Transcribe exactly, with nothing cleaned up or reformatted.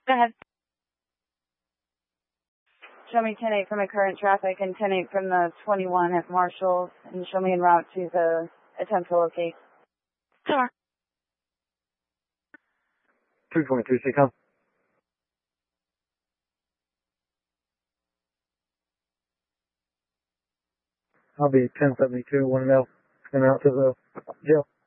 Go ahead. Show me ten eight from the current traffic and ten eight from the twenty-one at Marshall's, and show me en route to the attempt to locate. Sure. two twenty-two, C com. I'll be ten seventy-two, one L, and out to the jail.